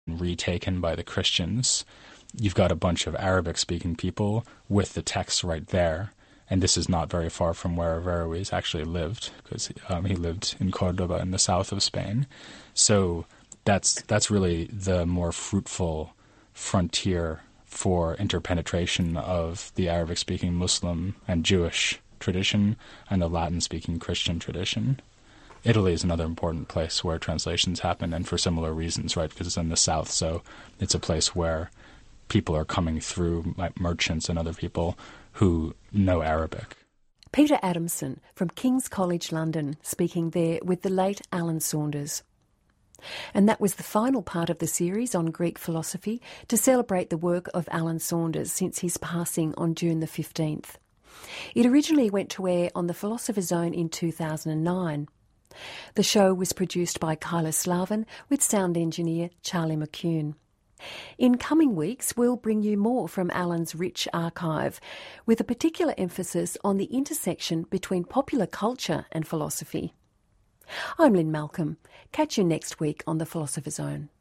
retaken by the Christians, you've got a bunch of Arabic-speaking people with the text right there. And this is not very far from where Averroes actually lived, because he lived in Cordoba in the south of Spain. So that's really the more fruitful frontier for interpenetration of the Arabic-speaking Muslim and Jewish tradition and the Latin-speaking Christian tradition. Italy is another important place where translations happen, and for similar reasons, right? Because it's in the south, so it's a place where people are coming through, like merchants and other people who know Arabic. Peter Adamson from King's College London, speaking there with the late Alan Saunders. And that was the final part of the series on Greek philosophy to celebrate the work of Alan Saunders since his passing on June the 15th. It originally went to air on the Philosopher's Zone in 2009. The show was produced by Kyla Slavin with sound engineer Charlie McCune. In coming weeks, we'll bring you more from Alan's rich archive, with a particular emphasis on the intersection between popular culture and philosophy. I'm Lynn Malcolm. Catch you next week on The Philosopher's Zone.